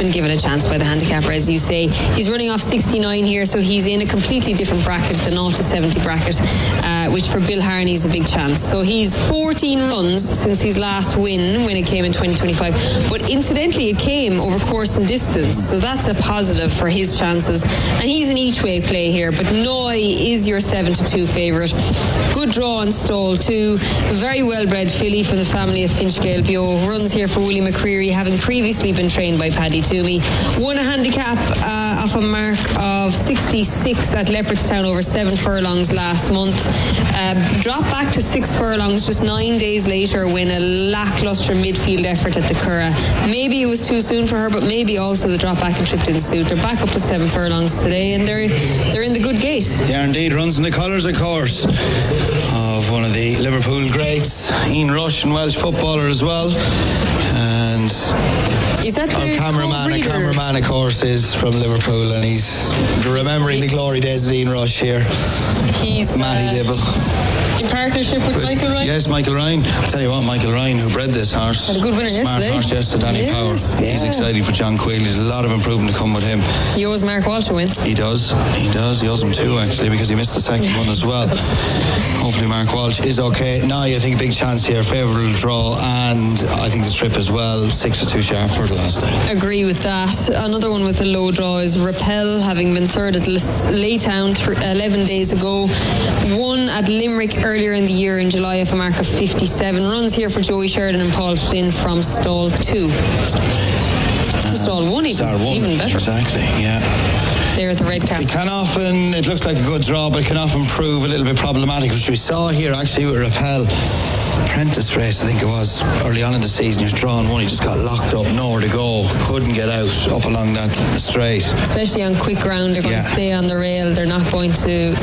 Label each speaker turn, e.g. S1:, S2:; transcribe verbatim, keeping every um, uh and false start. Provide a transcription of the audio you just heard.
S1: been given a chance by the handicapper, as you say. He's running off sixty-nine here, so he's in a completely different bracket, the zero to seventy bracket, uh, which for Bill Harney is a big chance. So he's fourteen runs since his last win, when it came in twenty twenty-five. But incidentally, it came over course and distance, so that's a positive for his chances. And he's an each-way play here, but Noy is your seven to two favourite. Good draw on stall too. Very well-bred filly from the family of Finchgale Bio. Runs here for Willie McCreary, having previously been trained by Paddy Toomey. Won a handicap uh, off a mark of sixty-six at Leopardstown over seven furlongs last month. Uh, dropped back to six furlongs just nine days later when a lacklustre midfield effort at the Curragh. Maybe it was too soon for her, but maybe also the drop back and trip didn't suit. They're back up to seven furlongs today, and they're they're in the good gate.
S2: Yeah, indeed. Runs in the colours, of course, of one of the Liverpool greats, Ian Rush, and Welsh footballer as well. And
S1: is that
S2: our
S1: the
S2: cameraman? A cameraman, of course, is from Liverpool, and he's remembering the glory days of Ian Rush here.
S1: He's
S2: Matty
S1: uh,
S2: Dibble.
S1: in partnership with, with Michael Ryan.
S2: Yes, Michael Ryan. I'll tell you what, Michael Ryan, who bred this horse,
S1: had a good winner
S2: smart
S1: yesterday.
S2: horse yesterday, Danny
S1: yes,
S2: Power.
S1: Yeah.
S2: He's excited for John Quayle. There's a lot of improvement to come with him.
S1: He owes Mark Walsh a win.
S2: He does. He does. He owes him two, actually, because he missed the second one as well. Hopefully Mark Walsh is okay. Now, I think a big chance here, favourable draw, and I think the trip as well, six or two sharp for the last day.
S1: Agree with that. Another one with a low draw is Rappel, having been third at Laytown th- eleven days ago. Won at Limerick earlier in the year in July of a mark of fifty-seven. Runs here for Joey Sheridan and Paul Flynn from stall two. Um, stall one even,
S2: stall one,
S1: even better.
S2: Exactly, yeah.
S1: There at the red cap.
S2: It can often, it looks like a good draw, but it can often prove a little bit problematic, which we saw here actually with Rappel. Apprentice race, I think it was, early on in the season. He was drawn one, he just got locked up, nowhere to go, couldn't get out up along that straight.
S1: Especially on quick ground, they're going
S2: yeah.
S1: to stay on the rail, they're not going to